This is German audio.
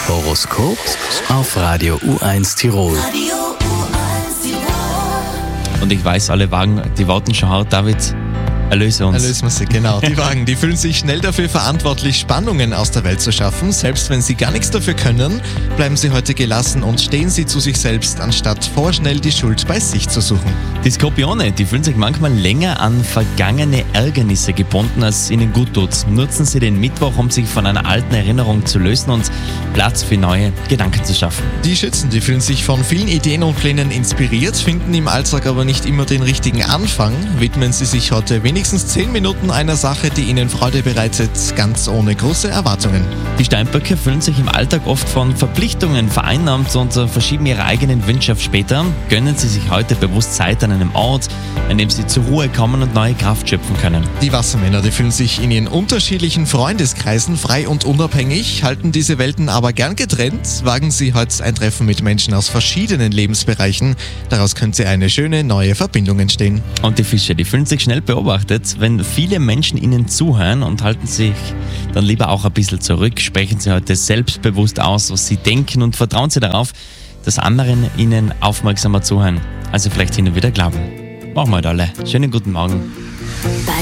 Horoskop auf Radio U1 Tirol. Und ich weiß, alle Wagen, die warten schon hart. David, erlöse uns. Erlösen wir sie, genau. Die Wagen, die fühlen sich schnell dafür verantwortlich, Spannungen aus der Welt zu schaffen. Selbst wenn sie gar nichts dafür können, bleiben sie heute gelassen und stehen sie zu sich selbst, anstatt vorschnell die Schuld bei sich zu suchen. Die Skorpione, die fühlen sich manchmal länger an vergangene Ärgernisse gebunden, als ihnen gut tut. Nutzen sie den Mittwoch, um sich von einer alten Erinnerung zu lösen und Platz für neue Gedanken zu schaffen. Die Schützen, die fühlen sich von vielen Ideen und Plänen inspiriert, finden im Alltag aber nicht immer den richtigen Anfang. Widmen sie sich heute wenigstens 10 Minuten einer Sache, die ihnen Freude bereitet, ganz ohne große Erwartungen. Die Steinböcke fühlen sich im Alltag oft von Verpflichtungen vereinnahmt und verschieben ihre eigenen Wünsche auf später. Gönnen sie sich heute bewusst Zeit an einem Ort, an dem sie zur Ruhe kommen und neue Kraft schöpfen können. Die Wassermänner, die fühlen sich in ihren unterschiedlichen Freundeskreisen frei und unabhängig, halten diese Welten aber gern getrennt. Wagen sie heute ein Treffen mit Menschen aus verschiedenen Lebensbereichen. Daraus könnte eine schöne neue Verbindung entstehen. Und die Fische, die fühlen sich schnell beobachtet, wenn viele Menschen ihnen zuhören und halten sich dann lieber auch ein bisschen zurück. Sprechen sie heute selbstbewusst aus, was sie denken und vertrauen sie darauf, dass anderen ihnen aufmerksamer zuhören, als sie vielleicht hin und wieder glauben. Machen wir halt alle. Schönen guten Morgen.